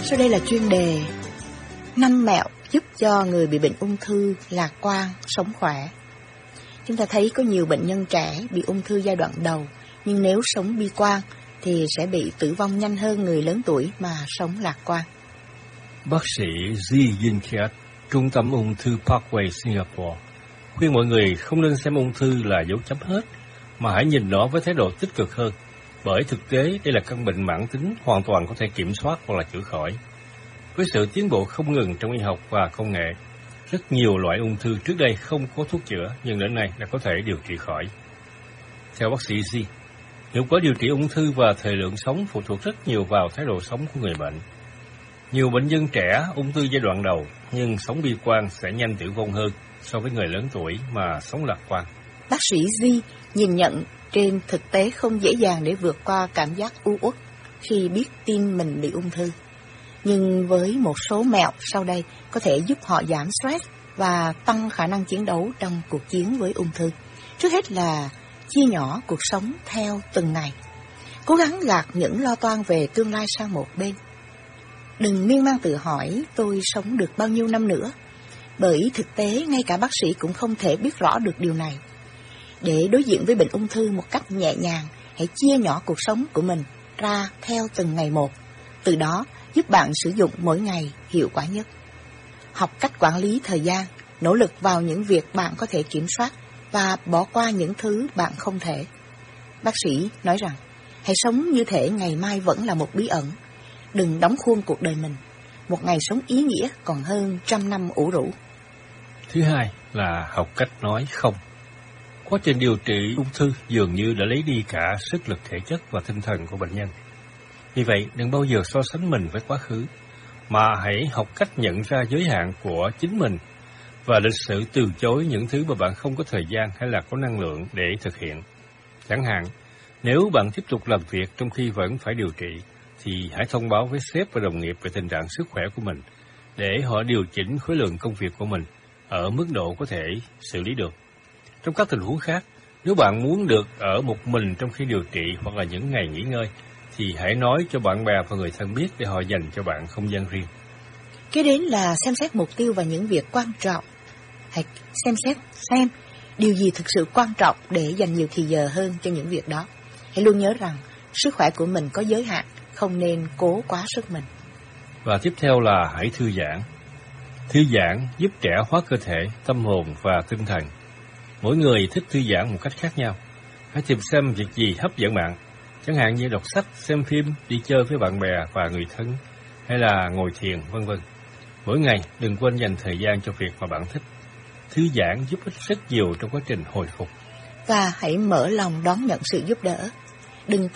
Sau đây là chuyên đề 5 mẹo giúp cho người bị bệnh ung thư lạc quan, sống khỏe. Chúng ta thấy có nhiều bệnh nhân trẻ bị ung thư giai đoạn đầu, nhưng nếu sống bi quan thì sẽ bị tử vong nhanh hơn người lớn tuổi mà sống lạc quan. Bác sĩ Ji Yin-kiat, Trung tâm ung thư Parkway Singapore, khuyên mọi người không nên xem ung thư là dấu chấm hết, mà hãy nhìn nó với thái độ tích cực hơn. Bởi thực tế, đây là căn bệnh mãn tính hoàn toàn có thể kiểm soát hoặc là chữa khỏi. Với sự tiến bộ không ngừng trong y học và công nghệ, rất nhiều loại ung thư trước đây không có thuốc chữa, nhưng đến nay đã có thể điều trị khỏi. Theo bác sĩ Ji, hiệu quả điều trị ung thư và thời lượng sống phụ thuộc rất nhiều vào thái độ sống của người bệnh. Nhiều bệnh nhân trẻ ung thư giai đoạn đầu, nhưng sống bi quan sẽ nhanh tử vong hơn so với người lớn tuổi mà sống lạc quan. Bác sĩ Ji nhìn nhận trên thực tế không dễ dàng để vượt qua cảm giác u uất khi biết tin mình bị ung thư. Nhưng với một số mẹo sau đây có thể giúp họ giảm stress và tăng khả năng chiến đấu trong cuộc chiến với ung thư. Trước hết là chia nhỏ cuộc sống theo từng ngày. Cố gắng gạt những lo toan về tương lai sang một bên. Đừng miên man tự hỏi tôi sống được bao nhiêu năm nữa, bởi thực tế ngay cả bác sĩ cũng không thể biết rõ được điều này. Để đối diện với bệnh ung thư một cách nhẹ nhàng, hãy chia nhỏ cuộc sống của mình ra theo từng ngày một. Từ đó giúp bạn sử dụng mỗi ngày hiệu quả nhất. Học cách quản lý thời gian, nỗ lực vào những việc bạn có thể kiểm soát và bỏ qua những thứ bạn không thể. Bác sĩ nói rằng, hãy sống như thể ngày mai vẫn là một bí ẩn. Đừng đóng khuôn cuộc đời mình. Một ngày sống ý nghĩa còn hơn 100 năm ủ rũ. Thứ hai là học cách nói không. Quá trình điều trị ung thư dường như đã lấy đi cả sức lực thể chất và tinh thần của bệnh nhân. Vì vậy, đừng bao giờ so sánh mình với quá khứ, mà hãy học cách nhận ra giới hạn của chính mình và lịch sự từ chối những thứ mà bạn không có thời gian hay là có năng lượng để thực hiện. Chẳng hạn, nếu bạn tiếp tục làm việc trong khi vẫn phải điều trị, thì hãy thông báo với sếp và đồng nghiệp về tình trạng sức khỏe của mình, để họ điều chỉnh khối lượng công việc của mình ở mức độ có thể xử lý được. Trong các tình huống khác, nếu bạn muốn được ở một mình trong khi điều trị hoặc là những ngày nghỉ ngơi, thì hãy nói cho bạn bè và người thân biết để họ dành cho bạn không gian riêng. Kế đến là xem xét mục tiêu và những việc quan trọng. Hãy xem điều gì thực sự quan trọng để dành nhiều thì giờ hơn cho những việc đó. Hãy luôn nhớ rằng sức khỏe của mình có giới hạn, không nên cố quá sức mình. Và tiếp theo là hãy thư giãn. Thư giãn giúp trẻ hóa cơ thể, tâm hồn và tinh thần. Mỗi người thích thư giãn một cách khác nhau. Hãy tìm xem việc gì hấp dẫn bạn, chẳng hạn như đọc sách, xem phim, đi chơi với bạn bè và người thân, hay là ngồi thiền, vân vân. Mỗi ngày đừng quên dành thời gian cho việc mà bạn thích. Thư giãn giúp ích rất nhiều trong quá trình hồi phục. Và hãy mở lòng đón nhận sự giúp đỡ. Đừng